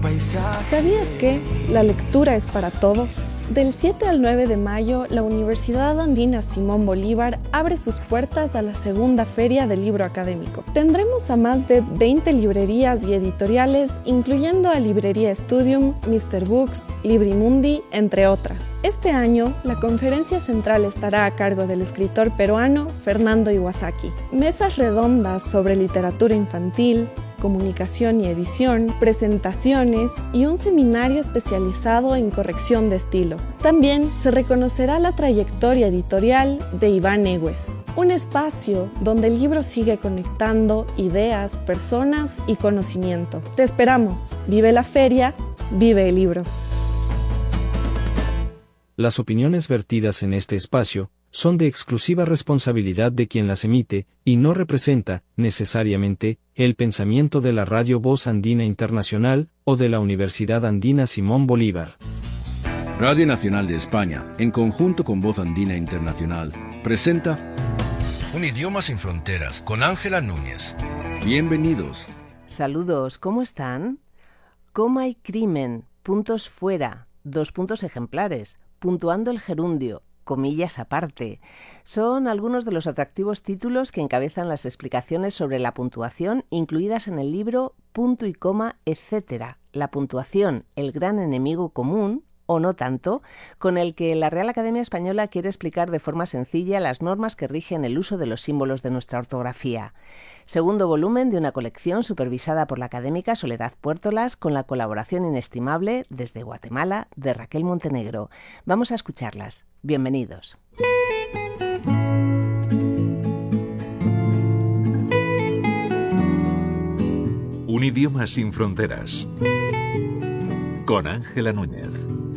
¿Sabías que la lectura es para todos? Del 7 al 9 de mayo, la Universidad Andina Simón Bolívar abre sus puertas a la segunda Feria del Libro Académico. Tendremos a más de 20 librerías y editoriales, incluyendo a Librería Studium, Mr. Books, Librimundi, entre otras. Este año, la conferencia central estará a cargo del escritor peruano Fernando Iwasaki. Mesas redondas sobre literatura infantil, comunicación y edición, presentaciones y un seminario especializado en corrección de estilo. También se reconocerá la trayectoria editorial de Iván Egues, un espacio donde el libro sigue conectando ideas, personas y conocimiento. Te esperamos. Vive la feria, vive el libro. Las opiniones vertidas en este espacio son de exclusiva responsabilidad de quien las emite, y no representa, necesariamente, el pensamiento de la Radio Voz Andina Internacional o de la Universidad Andina Simón Bolívar. Radio Nacional de España, en conjunto con Voz Andina Internacional, presenta Un idioma sin fronteras con Ángela Núñez. Bienvenidos. Saludos, ¿cómo están? Coma y crimen, puntos fuera, 2 puntos ejemplares, puntuando el gerundio, comillas aparte. Son algunos de los atractivos títulos que encabezan las explicaciones sobre la puntuación incluidas en el libro Punto y coma, etc. La puntuación, el gran enemigo común, o no tanto, con el que la Real Academia Española quiere explicar de forma sencilla las normas que rigen el uso de los símbolos de nuestra ortografía. Segundo volumen de una colección supervisada por la académica Soledad Puertolas con la colaboración inestimable desde Guatemala de Raquel Montenegro. Vamos a escucharlas. Bienvenidos. Un idioma sin fronteras. Con Ángela Núñez.